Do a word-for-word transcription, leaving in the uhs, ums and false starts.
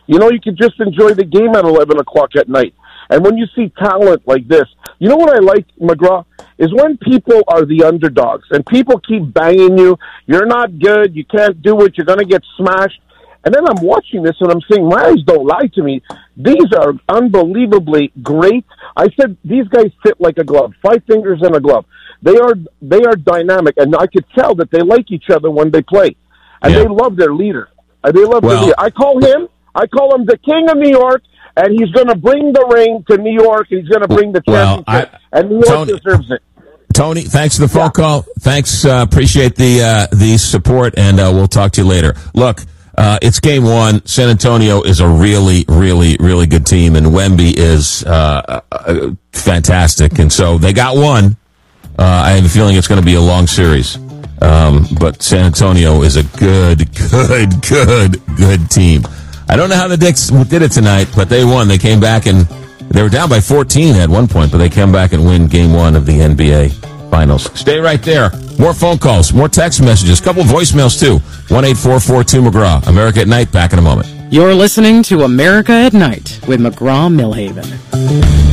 You know, you can just enjoy the game at eleven o'clock at night. And when you see talent like this, you know what I like, McGraw, is when people are the underdogs and people keep banging you. You're not good. You can't do it. You're going to get smashed. And then I'm watching this and I'm saying, my eyes don't lie to me. These are unbelievably great. I said these guys fit like a glove, five fingers in a glove. They are they are dynamic, and I could tell that they like each other when they play, and yeah. they love their leader. And they love well, their leader. I call him, I call him the King of New York, and he's going to bring the ring to New York. He's going to bring the championship, well, I, and New York Tony, deserves it. Tony, thanks for the phone yeah. call. Thanks, uh, appreciate the uh, the support, and uh, we'll talk to you later. Look. Uh, it's game one. San Antonio is a really, really, really good team, and Wemby is uh, uh, fantastic. And so they got one. Uh, I have a feeling it's going to be a long series. Um, but San Antonio is a good, good, good, good team. I don't know how the Knicks did it tonight, but they won. They came back, and they were down by fourteen at one point, but they came back and win game one of the N B A Finals. Stay right there. More phone calls, more text messages, a couple of voicemails, too. one eight four four two McGraw. America at Night, back in a moment. You're listening to America at Night with McGraw Millhaven.